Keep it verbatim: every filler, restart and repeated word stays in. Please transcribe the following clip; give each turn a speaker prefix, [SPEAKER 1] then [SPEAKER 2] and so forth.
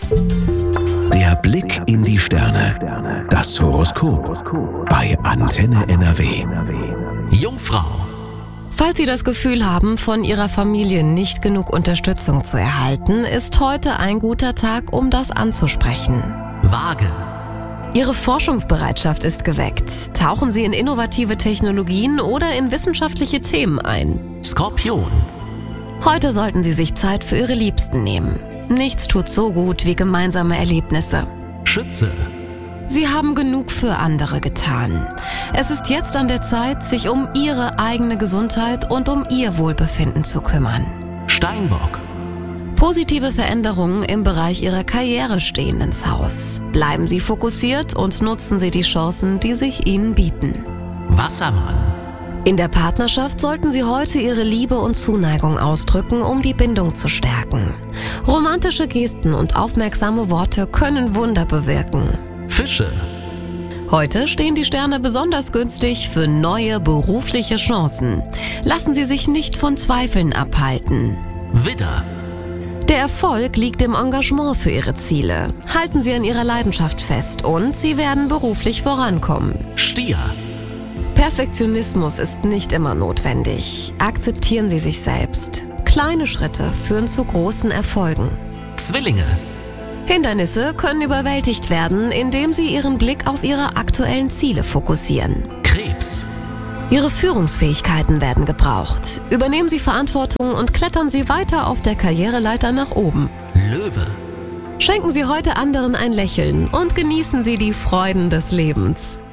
[SPEAKER 1] Der Blick in die Sterne. Das Horoskop bei Antenne N R W.
[SPEAKER 2] Jungfrau.
[SPEAKER 3] Falls Sie das Gefühl haben, von Ihrer Familie nicht genug Unterstützung zu erhalten, ist heute ein guter Tag, um das anzusprechen.
[SPEAKER 2] Waage.
[SPEAKER 3] Ihre Forschungsbereitschaft ist geweckt. Tauchen Sie in innovative Technologien oder in wissenschaftliche Themen ein.
[SPEAKER 2] Skorpion.
[SPEAKER 3] Heute sollten Sie sich Zeit für Ihre Liebsten nehmen. Nichts tut so gut wie gemeinsame Erlebnisse.
[SPEAKER 2] Schütze.
[SPEAKER 3] Sie haben genug für andere getan. Es ist jetzt an der Zeit, sich um Ihre eigene Gesundheit und um Ihr Wohlbefinden zu kümmern.
[SPEAKER 2] Steinbock.
[SPEAKER 3] Positive Veränderungen im Bereich Ihrer Karriere stehen ins Haus. Bleiben Sie fokussiert und nutzen Sie die Chancen, die sich Ihnen bieten.
[SPEAKER 2] Wassermann.
[SPEAKER 3] In der Partnerschaft sollten Sie heute Ihre Liebe und Zuneigung ausdrücken, um die Bindung zu stärken. Romantische Gesten und aufmerksame Worte können Wunder bewirken.
[SPEAKER 2] Fische.
[SPEAKER 3] Heute stehen die Sterne besonders günstig für neue berufliche Chancen. Lassen Sie sich nicht von Zweifeln abhalten.
[SPEAKER 2] Widder.
[SPEAKER 3] Der Erfolg liegt im Engagement für Ihre Ziele. Halten Sie an Ihrer Leidenschaft fest und Sie werden beruflich vorankommen.
[SPEAKER 2] Stier.
[SPEAKER 3] Perfektionismus ist nicht immer notwendig. Akzeptieren Sie sich selbst. Kleine Schritte führen zu großen Erfolgen.
[SPEAKER 2] Zwillinge.
[SPEAKER 3] Hindernisse können überwältigt werden, indem Sie Ihren Blick auf Ihre aktuellen Ziele fokussieren.
[SPEAKER 2] Krebs.
[SPEAKER 3] Ihre Führungsfähigkeiten werden gebraucht. Übernehmen Sie Verantwortung und klettern Sie weiter auf der Karriereleiter nach oben.
[SPEAKER 2] Löwe.
[SPEAKER 3] Schenken Sie heute anderen ein Lächeln und genießen Sie die Freuden des Lebens.